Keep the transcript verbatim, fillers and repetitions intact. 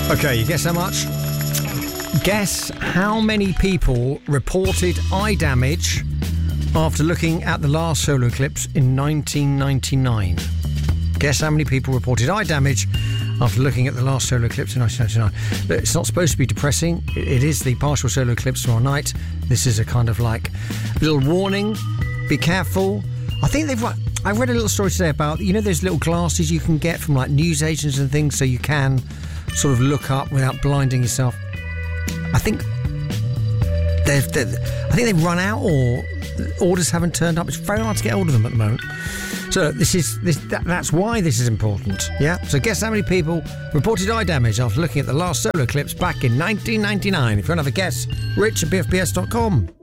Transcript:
Okay, you guess how much? Guess how many people reported eye damage after looking at the last solar eclipse in nineteen ninety-nine. Guess how many people reported eye damage after looking at the last solar eclipse in nineteen ninety-nine. It's not supposed to be depressing. It is the partial solar eclipse tomorrow night. This is a kind of like little warning. Be careful. I think they've... I read a little story today about, you know, those little glasses you can get from like news agents and things so you can sort of look up without blinding yourself. I think they've, they've I think they've run out or orders haven't turned up. It's very hard to get hold of them at the moment. So this is this that, that's why this is important. Yeah. So guess how many people reported eye damage after looking at the last solar eclipse back in nineteen ninety-nine? If you want to have a guess, Rich at b f b s dot com.